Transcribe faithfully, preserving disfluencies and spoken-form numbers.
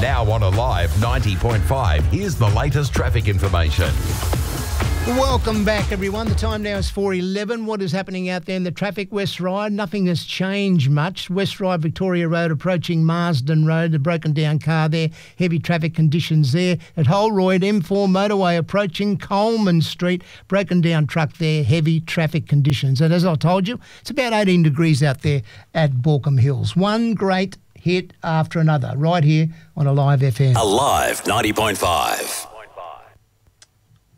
Now on Alive ninety point five, here's the latest traffic information. Welcome back, everyone. The time now is four eleven. What is happening out there in the traffic? West Ryde, nothing has changed much. West Ryde, Victoria Road, approaching Marsden Road, the broken down car there. Heavy traffic conditions there. At Holroyd, M four motorway approaching Coleman Street, broken down truck there, heavy traffic conditions. And as I told you, it's about eighteen degrees out there at Borkham Hills. One great hit after another, right here on Alive F M. Alive ninety point five.